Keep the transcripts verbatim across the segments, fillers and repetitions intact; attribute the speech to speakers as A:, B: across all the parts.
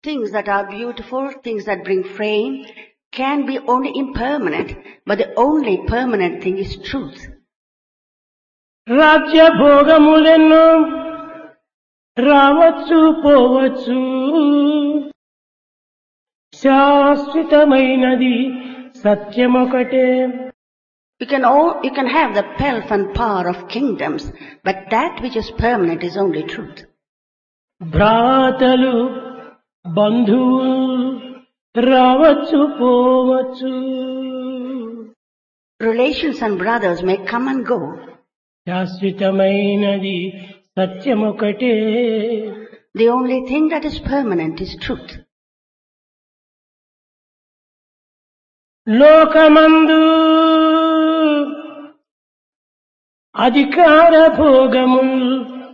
A: Things that are beautiful, things that bring fame, can be only impermanent, but the only permanent thing is truth.
B: రాజ్య భోగములెన్నో రావచ్చు పోవచ్చు, శాశ్వతమైనది సత్యమొకటే.
A: You can all, you can have the pelf and power of kingdoms, but that which is permanent is only truth.
B: భ్రాతలు బంధువులు రావచ్చు పోవచ్చు,
A: Relations and brothers may come and go.
B: శాశ్వతమైనది సత్యమొకటే.
A: The only thing that is permanent is truth.
B: లోకమందు అధికార భోగములు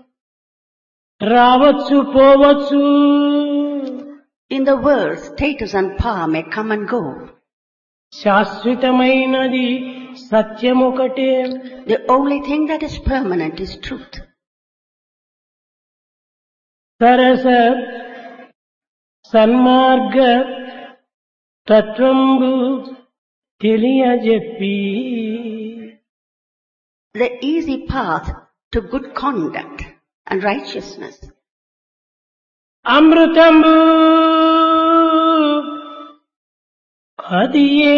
B: రావచ్చు పోవచ్చు,
A: In the world, status and power may come and go.
B: శాశ్వతమైనది సత్యమొకటే.
A: The only thing that is permanent is truth.
B: Sarasa సన్మార్గ తత్వంబు తెలియజెప్పి,
A: The easy path to good conduct and righteousness.
B: అమృతంబు అదియే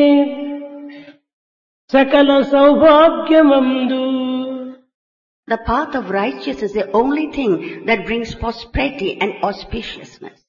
B: సకల సౌభాగ్యమందు.
A: The path of righteousness is the only thing that brings prosperity and auspiciousness.